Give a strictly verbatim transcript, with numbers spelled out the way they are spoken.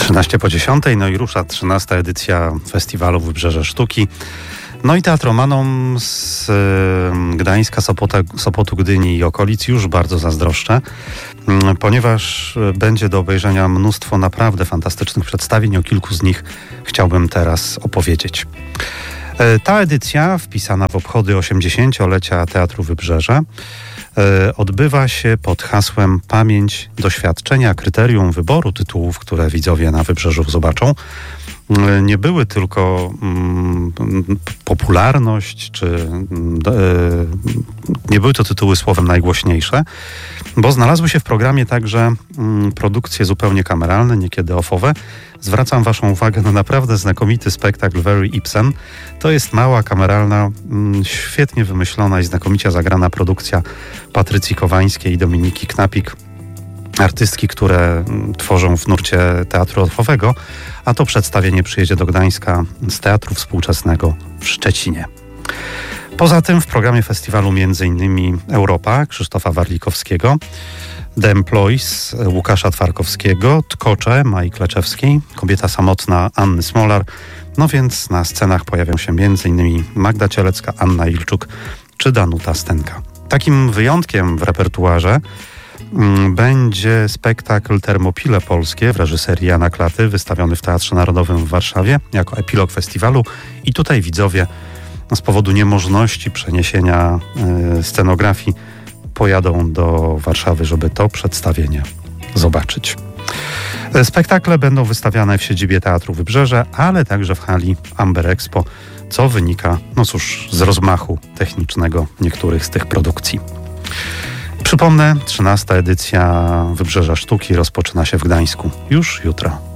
trzynaście po dziesiątej, no i rusza trzynasta edycja Festiwalu Wybrzeże Sztuki. No i teatromanom z y, Gdańska, Sopota, Sopotu, Gdyni i okolic już bardzo zazdroszczę, y, ponieważ będzie do obejrzenia mnóstwo naprawdę fantastycznych przedstawień. O kilku z nich chciałbym teraz opowiedzieć. Y, ta edycja, wpisana w obchody osiemdziesięciolecia Teatru Wybrzeże, y, odbywa się pod hasłem Pamięć doświadczenia, kryterium wyboru tytułów, które widzowie na Wybrzeżu zobaczą. Nie były tylko mm, popularność, czy e, nie były to tytuły słowem najgłośniejsze, bo znalazły się w programie także mm, produkcje zupełnie kameralne, niekiedy offowe. Zwracam waszą uwagę na naprawdę znakomity spektakl Very Ibsen. To jest mała, kameralna, mm, świetnie wymyślona i znakomicie zagrana produkcja Patrycji Kowańskiej i Dominiki Knapik. Artystki, które tworzą w nurcie teatru offowego, a to przedstawienie przyjedzie do Gdańska z Teatru Współczesnego w Szczecinie. Poza tym w programie festiwalu między innymi Europa Krzysztofa Warlikowskiego, The Employees Łukasza Twarkowskiego, Tkocze Mai Kleczewskiej, Kobieta samotna Anny Smolar, no więc na scenach pojawią się między innymi Magda Cielecka, Anna Ilczuk czy Danuta Stenka. Takim wyjątkiem w repertuarze będzie spektakl Termopile Polskie w reżyserii Jana Klaty, wystawiony w Teatrze Narodowym w Warszawie jako epilog festiwalu i tutaj widzowie z powodu niemożności przeniesienia y, scenografii pojadą do Warszawy, żeby to przedstawienie zobaczyć. Spektakle będą wystawiane w siedzibie Teatru Wybrzeże, ale także w hali Amber Expo, co wynika, no cóż, z rozmachu technicznego niektórych z tych produkcji. Przypomnę, trzynasta edycja Wybrzeża Sztuki rozpoczyna się w Gdańsku już jutro.